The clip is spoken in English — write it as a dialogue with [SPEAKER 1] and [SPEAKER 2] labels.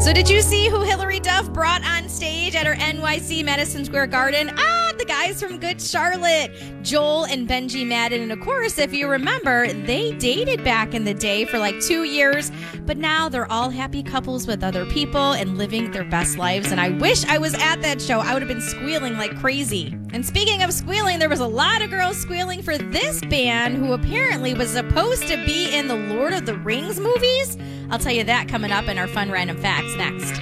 [SPEAKER 1] So did you see who Hillary Duff brought on stage at her NYC Madison Square Garden? The guys from Good Charlotte, Joel and Benji Madden. And of course, if you remember, they dated back in the day for like 2 years, but now they're all happy couples with other people and living their best lives. And I wish I was at that show. I would have been squealing like crazy. And speaking of squealing, there was a lot of girls squealing for this band who apparently was supposed to be in the Lord of the Rings movies. I'll tell you that coming up in our Fun Random Facts next.